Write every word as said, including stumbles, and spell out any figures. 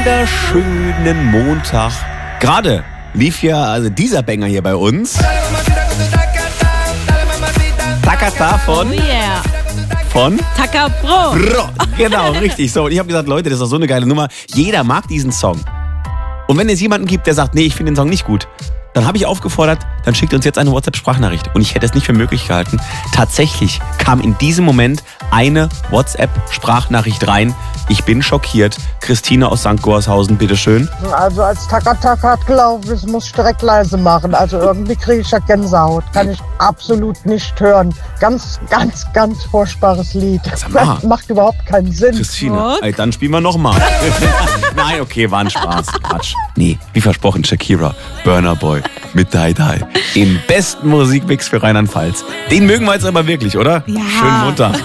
wunderschönen Montag. Gerade lief ja also dieser Banger hier bei uns. Takata von... Oh yeah. Von? Taka Bro. Bro. Genau, richtig. So, und ich habe gesagt, Leute, das ist doch so eine geile Nummer. Jeder mag diesen Song. Und wenn es jemanden gibt, der sagt, nee, ich finde den Song nicht gut, dann habe ich aufgefordert, dann schickt uns jetzt eine WhatsApp-Sprachnachricht. Und ich hätte es nicht für möglich gehalten. Tatsächlich kam in diesem Moment eine WhatsApp-Sprachnachricht rein. Ich bin schockiert. Christine aus Sankt Gorshausen, bitteschön. Also als Taka-Taka gelaufen ist, muss ich direkt leise machen. Also irgendwie kriege ich ja Gänsehaut. Kann ich absolut nicht hören. Ganz, ganz, ganz furchtbares Lied. mal. Macht überhaupt keinen Sinn. Christine, ey, dann spielen wir nochmal. Nein, okay, war ein Spaß. Quatsch. Nee, wie versprochen, Shakira, Burna Boy mit Die Die. Im besten Musikmix für Rheinland-Pfalz. Den mögen wir jetzt aber wirklich, oder? Ja. Schönen Montag.